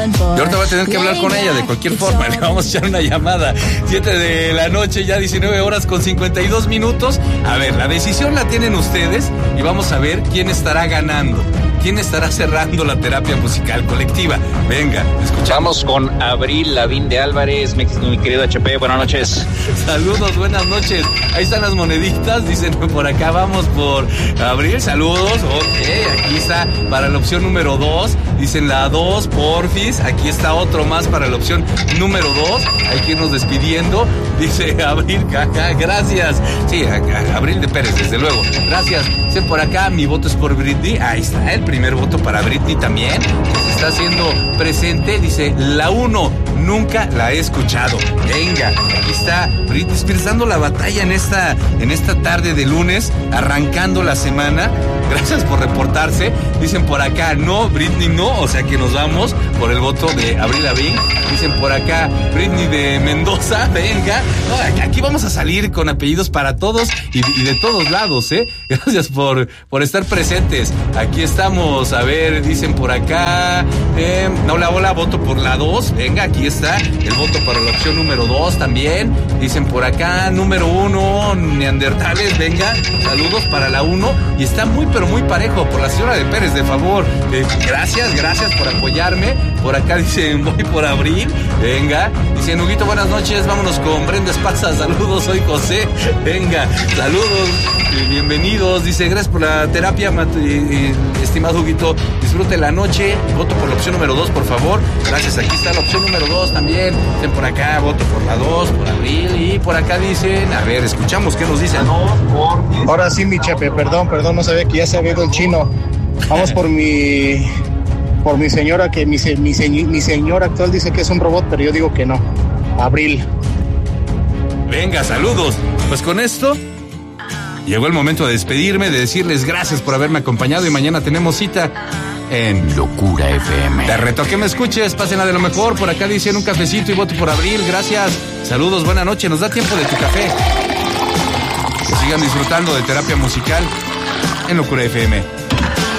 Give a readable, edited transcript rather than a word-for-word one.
Y ahorita va a tener que hablar con ella de cualquier forma. Le vamos a echar una llamada. 7 de la noche, ya 19 horas con 52 minutos. A ver, la decisión la tienen ustedes y vamos a ver quién estará ganando. ¿Quién estará cerrando la terapia musical colectiva? Venga, escuchamos con Avril Lavigne de Álvarez, mi querido HP, buenas noches. Saludos, buenas noches. Ahí están las moneditas, dicen por acá, vamos por Avril, saludos. Ok, aquí está para la opción número 2, dicen la 2, porfis. Aquí está otro más para la opción número 2. Hay que irnos despidiendo. Dice Avril, jaja, gracias. Sí, Avril de Pérez, desde luego. Gracias. Dicen por acá, mi voto es por Britney. Ahí está, el primer voto para Britney también. Se está haciendo presente. Dice, la 1, nunca la he escuchado. Venga, aquí está Britney Spears dando la batalla en esta tarde de lunes, arrancando la semana. Gracias por reportarse. Dicen por acá, no, Britney no. O sea que nos vamos por el voto de Avril Lavigne. Dicen por acá, Britney de Mendoza. Venga. No, aquí vamos a salir con apellidos para todos y de todos lados, ¿eh? Gracias por estar presentes. Aquí estamos. A ver, dicen por acá. Hola, voto por la 2. Venga, aquí está. El voto para la opción número 2 también. Dicen por acá, número 1, Neandertales. Venga, saludos para la 1. Y está muy, pero muy parejo por la señora de Pérez, de favor. Gracias por apoyarme. Por acá dicen, voy por Abril. Venga, dicen, Huguito, buenas noches. Vámonos con Brenda Esparza. Saludos, soy José. Venga, saludos. Bienvenidos. Dice, gracias por la terapia, estimado Huguito. Disfrute la noche. Voto por la opción número 2, por favor. Gracias, aquí está la opción número 2 también. Dicen por acá, voto por la 2, por Abril. Y por acá dicen, a ver, escuchamos qué nos dicen. Ahora sí, mi Chepe, perdón, no sabía que ya se había ido el chino. Vamos por mi señora, que mi señora actual dice que es un robot, pero yo digo que no. Abril. Venga, saludos. Pues con esto llegó el momento de despedirme, de decirles gracias por haberme acompañado y mañana tenemos cita en Locura FM. Te reto a que me escuches, pásenla de lo mejor. Por acá dicen un cafecito y voto por Abril. Gracias. Saludos, buena noche. Nos da tiempo de tu café. Que sigan disfrutando de terapia musical en Locura FM.